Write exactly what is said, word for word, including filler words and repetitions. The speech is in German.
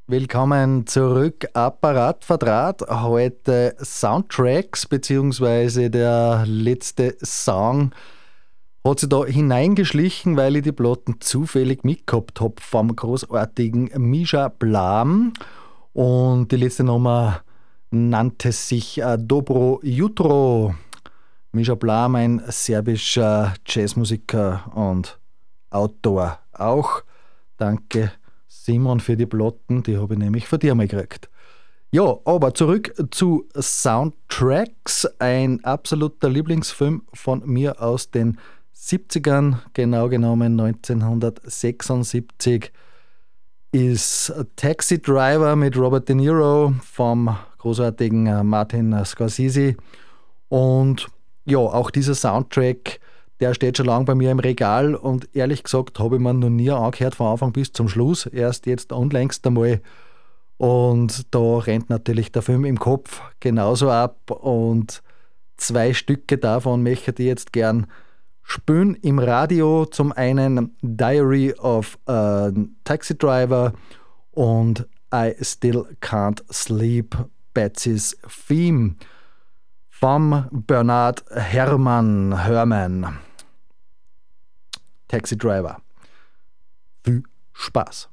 Willkommen zurück, Apparat Verdraht. Heute Soundtracks, beziehungsweise der letzte Song hat sich da hineingeschlichen, weil ich die Platten zufällig mitgehabt habe vom großartigen Misha Blam. Und die letzte Nummer nannte sich äh, Dobro Jutro. Misha Blam, ein serbischer Jazzmusiker und Autor auch. Danke Simon für die Platten, die habe ich nämlich von dir mal gekriegt. Ja, aber zurück zu Soundtracks. Ein absoluter Lieblingsfilm von mir aus den siebzigern, genau genommen neunzehnhundertsechsundsiebzig, ist Taxi Driver mit Robert De Niro vom großartigen Martin Scorsese. Und ja, auch dieser Soundtrack, der steht schon lange bei mir im Regal und ehrlich gesagt habe ich mir noch nie angehört, von Anfang bis zum Schluss. Erst jetzt unlängst einmal. Und da rennt natürlich der Film im Kopf genauso ab. Und zwei Stücke davon möchte ich jetzt gern spielen im Radio. Zum einen Diary of a Taxi Driver und I Still Can't Sleep, Betsy's Theme vom Bernard Herrmann. Herrmann. Taxi Driver. Viel Spaß.